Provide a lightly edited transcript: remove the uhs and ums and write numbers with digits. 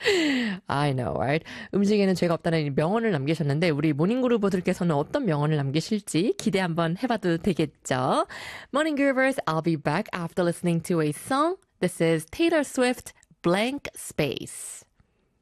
I know, right? 음식에는 죄가 없다는 명언을 남기셨는데 우리 모닝그루버들께서는 어떤 명언을 남기실지 기대 한번 해봐도 되겠죠? Morning Groovers, I'll be back after listening to a song. This is Taylor Swift, Blank Space.